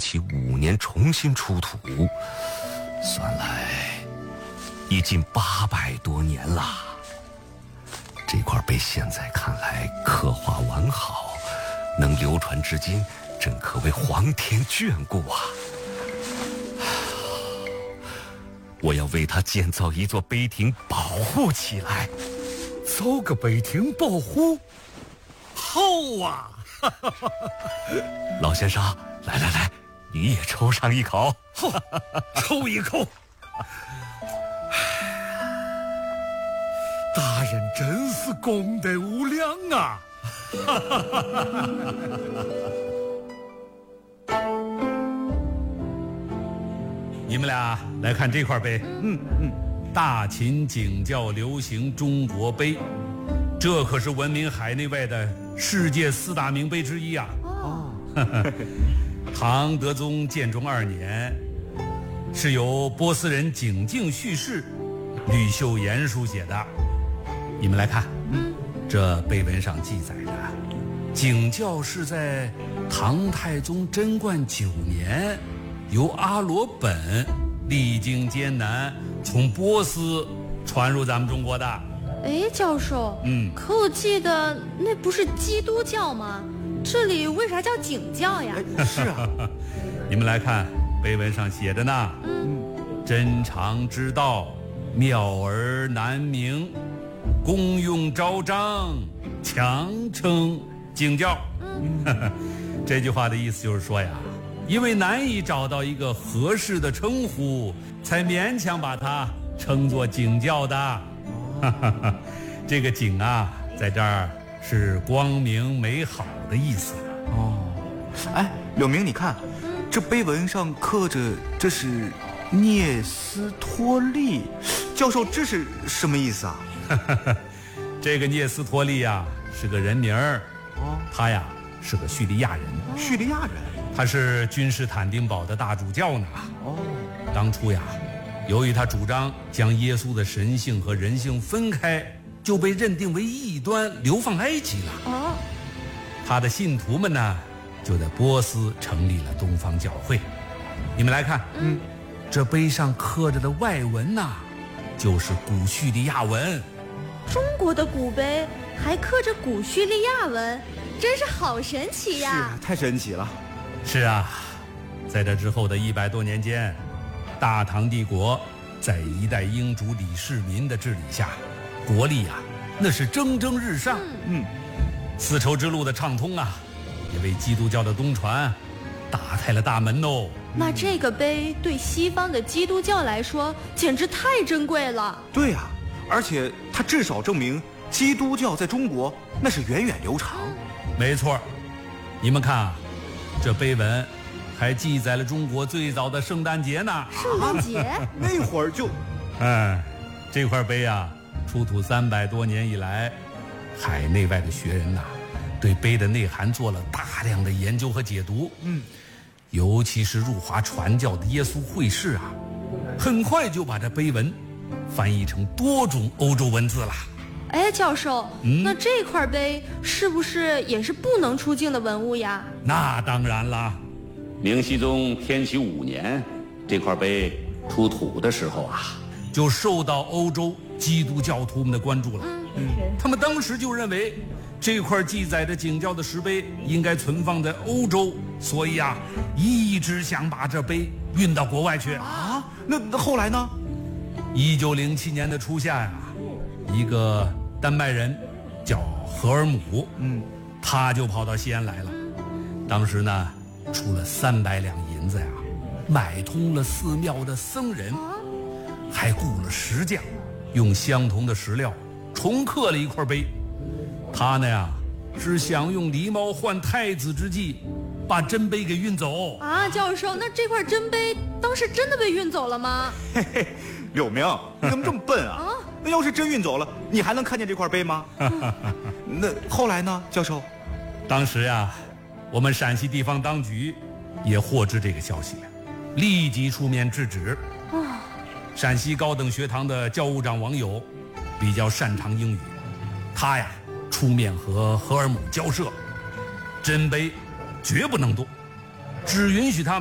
启5年重新出土，算来已经800多年了。这块碑现在看来刻画完好，能流传至今，真可谓皇天眷顾啊！我要为它建造一座碑亭，保护起来。 造个碑亭保护，好啊！ 老先生，来，你也抽上一口。 好，抽一口。大人真是功德无量啊！ 你们俩来看这块碑，大秦景教流行中国碑，这可是闻名海内外的世界4大名碑之一啊！唐德宗建中2年，是由波斯人景敬叙事，吕秀妍书写的。你们来看，这碑文上记载的，景教是在唐太宗贞观9年，由阿罗本历经艰难从波斯传入咱们中国的。 哎，教授，可我记得那不是基督教吗？这里为啥叫景教呀？ 是啊， 你们来看碑文上写的呢，真常之道，妙而难明，功用昭彰，强称景教。这句话的意思就是说呀，因为难以找到一个合适的称呼，才勉强把它称作景教的。这个景啊，在这儿是光明美好的意思。 哎，柳明，你看，这碑文上刻着这是聂斯托利，教授这是什么意思啊？ 这个聂斯托利呀，是个人名儿，他呀是个叙利亚人。 叙利亚人？ 他是君士坦丁堡的大主教呢。当初呀，由于他主张将耶稣的神性和人性分开，就被认定为异端，流放埃及了。他的信徒们呢，就在波斯成立了东方教会。你们来看，这碑上刻着的外文呐，就是古叙利亚文。 中国的古碑还刻着古叙利亚文，真是好神奇呀！ 是啊，太神奇了。 是啊，在这之后的100多年间，大唐帝国在一代英主李世民的治理下，国力啊那是蒸蒸日上。丝绸之路的畅通啊，也为基督教的东传打开了大门哦。 那这个碑对西方的基督教来说简直太珍贵了。 对呀，而且它至少证明基督教在中国那是源远流长。 没错，你们看啊，这碑文还记载了中国最早的圣诞节呢。 圣诞节？ 那会儿就…… 这块碑啊，出土300多年以来，海内外的学人呐，对碑的内涵做了大量的研究和解读。尤其是入华传教的耶稣会士啊，很快就把这碑文翻译成多种欧洲文字了。 哎，教授，那这块碑是不是也是不能出境的文物呀？ 那当然啦。 明熹宗天启5年，这块碑出土的时候啊， 就受到欧洲基督教徒们的关注了。他们当时就认为这块记载着景教的石碑应该存放在欧洲，所以啊，一直想把这碑运到国外去啊。那后来呢 ？1907年的初夏呀，一个丹麦人叫荷尔姆，他就跑到西安来了。当时呢，出了300两银子呀，买通了寺庙的僧人，还雇了石匠，用相同的石料重刻了一块碑。他呢呀，是想用狸猫换太子之计，把真碑给运走啊。教授，那这块真碑当时真的被运走了吗？ 嘿嘿，柳明，你怎么这么笨啊？那要是真运走了，你还能看见这块碑吗？那后来呢，教授？ 当时呀，我们陕西地方当局也获知这个消息，立即出面制止。陕西高等学堂的教务长王友比较擅长英语，他呀出面和荷尔姆交涉，真碑绝不能动，只允许他